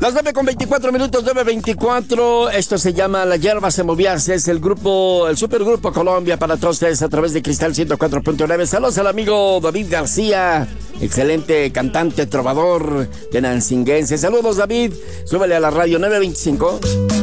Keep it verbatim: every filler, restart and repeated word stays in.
Las nueve con veinticuatro minutos, nueve veinticuatro. Esto se llama La Hierba Se Movía. Es el grupo, el supergrupo Colombia para todos ustedes a través de Cristal ciento cuatro punto nueve. Saludos al amigo David García, excelente cantante, trovador de Nancinguense. Saludos, David. Súbele a la radio nueve veinticinco.